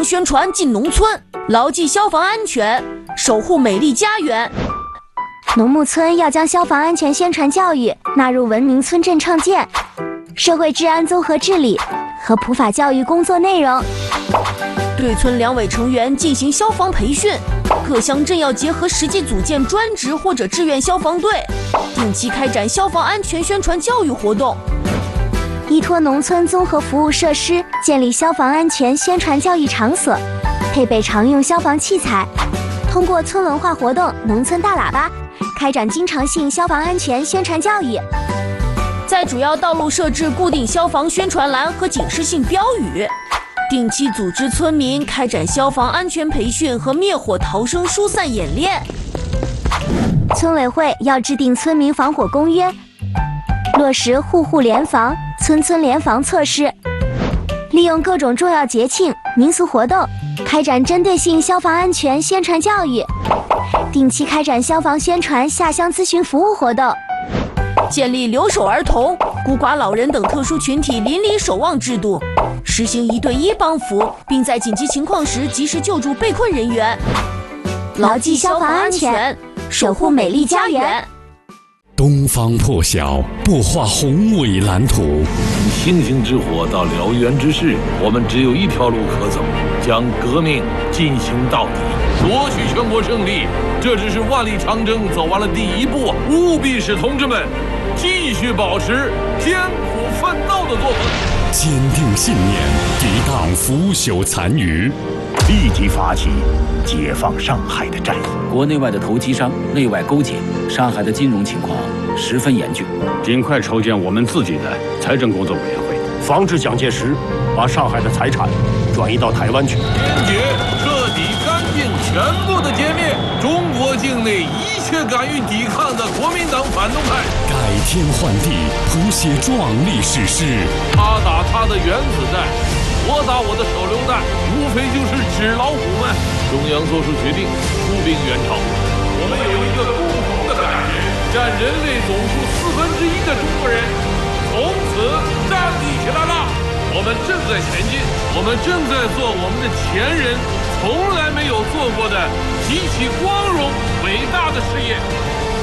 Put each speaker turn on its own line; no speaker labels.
宣传进农村，牢记消防安全，守护美丽家园。
农牧村要将消防安全宣传教育纳入文明村镇创建、社会治安综合治理和普法教育工作内容。
对村两委成员进行消防培训，各乡镇要结合实际组建专职或者志愿消防队，定期开展消防安全宣传教育活动。
依托农村综合服务设施，建立消防安全宣传教育场所，配备常用消防器材，通过村文化活动、农村大喇叭，开展经常性消防安全宣传教育。
在主要道路设置固定消防宣传栏和警示性标语，定期组织村民开展消防安全培训和灭火逃生疏散演练。
村委会要制定村民防火公约，落实户户联防、村村联防措施，利用各种重要节庆、民俗活动，开展针对性消防安全宣传教育，定期开展消防宣传下乡咨询服务活动。
建立留守儿童、孤寡老人等特殊群体邻里守望制度，实行1对1帮扶，并在紧急情况时及时救助被困人员。
牢记消防安全，守护美丽家园。
东方破晓，擘画宏伟蓝图。
从星星之火到燎原之势，我们只有一条路可走，将革命进行到底，夺取全国胜利。这只是万里长征走完了第一步，务必使同志们继续保持艰苦奋斗的作风，
坚定信念，抵挡腐朽残余，
立即发起解放上海的战役。
国内外的投机商内外勾结，上海的金融情况十分严峻，
尽快筹建我们自己的财政工作委员会，
防止蒋介石把上海的财产转移到台湾去。
坚决、彻底、干净、全部的歼灭中国境内一切敢于抵抗的国民党反动派，
改天换地，谱写壮丽史诗。
他打他的原子弹，我打我的手榴弹，无非就是纸老虎们。中央做出决定，出兵援朝。我们有一个共同的感觉，占人类总数1/4的中国人从此站立起来了。我们正在前进，我们正在做我们的前人从来没有做过的极其光荣伟大的事业。